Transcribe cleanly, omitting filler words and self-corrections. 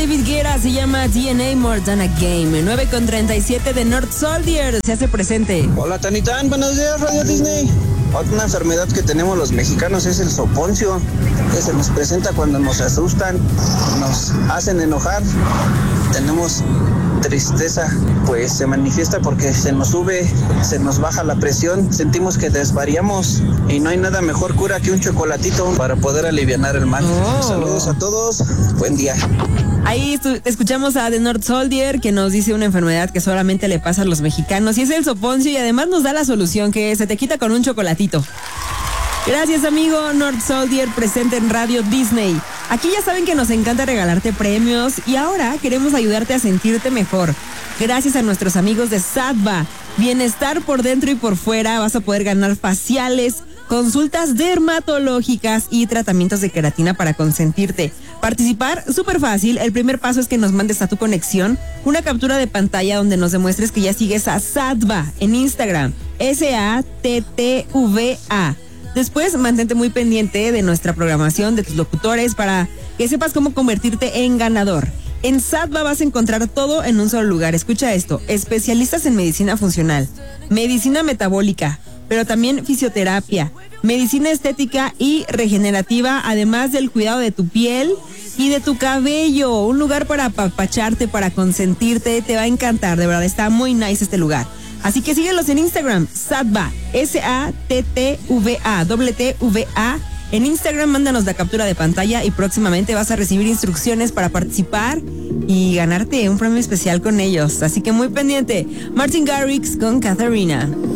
David Guetta, se llama DNA More Than a Game. 9:37 de North Soldier se hace presente. Hola Tanitán, buenos días Radio Disney. Otra enfermedad que tenemos los mexicanos es el soponcio, que se nos presenta cuando nos asustan, nos hacen enojar, tenemos tristeza, pues se manifiesta porque se nos sube, se nos baja la presión, sentimos que desvariamos y no hay nada mejor cura que un chocolatito para poder alivianar el mal. Saludos a todos, buen día. Ahí escuchamos a The North Soldier, que nos dice una enfermedad que solamente le pasa a los mexicanos, y es el soponcio, y además nos da la solución, que se te quita con un chocolatito. Gracias, amigo North Soldier, presente en Radio Disney. Aquí ya saben que nos encanta regalarte premios y ahora queremos ayudarte a sentirte mejor. Gracias a nuestros amigos de Sadva, bienestar por dentro y por fuera, vas a poder ganar faciales, consultas dermatológicas y tratamientos de queratina para consentirte. Participar, súper fácil. El primer paso es que nos mandes a tu conexión una captura de pantalla donde nos demuestres que ya sigues a Sadva en Instagram, SATTVA. Después, mantente muy pendiente de nuestra programación, de tus locutores, para que sepas cómo convertirte en ganador. En Sadva vas a encontrar todo en un solo lugar. Escucha esto: especialistas en medicina funcional, medicina metabólica, pero también fisioterapia, medicina estética y regenerativa, además del cuidado de tu piel y de tu cabello. Un lugar para apapacharte, para consentirte. Te va a encantar, de verdad, está muy nice este lugar. Así que síguelos en Instagram, Sadva, SATTVA, WTVA. En Instagram mándanos la captura de pantalla y próximamente vas a recibir instrucciones para participar y ganarte un premio especial con ellos. Así que muy pendiente. Martin Garrix con Katharina.